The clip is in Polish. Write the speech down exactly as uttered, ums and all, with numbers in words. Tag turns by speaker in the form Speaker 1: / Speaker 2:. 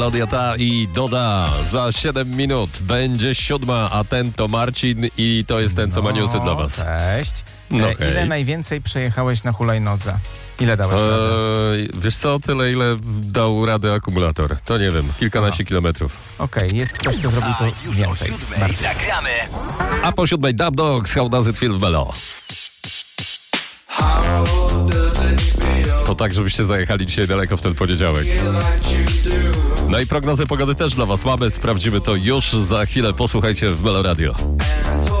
Speaker 1: Melodia ta i Doda. Za siedem minut będzie siódma, a ten to Marcin i to jest ten, co ma newsy dla was.
Speaker 2: Cześć.
Speaker 1: No
Speaker 2: e, ile
Speaker 1: hej.
Speaker 2: najwięcej przejechałeś na hulajnodze? Ile dałeś radę?
Speaker 1: Eee, wiesz co, tyle ile dał radę akumulator. To nie wiem, kilkanaście kilometrów.
Speaker 2: Okej, jest ktoś, kto zrobił to
Speaker 3: Już o
Speaker 2: więcej.
Speaker 3: siódmej
Speaker 2: Bardzo.
Speaker 3: zagramy.
Speaker 1: A po siódmej Dub Dogs, How Does It Feel w Melo. To tak, żebyście zajechali dzisiaj daleko w ten poniedziałek. No i prognozy pogody też dla was mamy. Sprawdzimy to już za chwilę. Posłuchajcie w Melo Radio.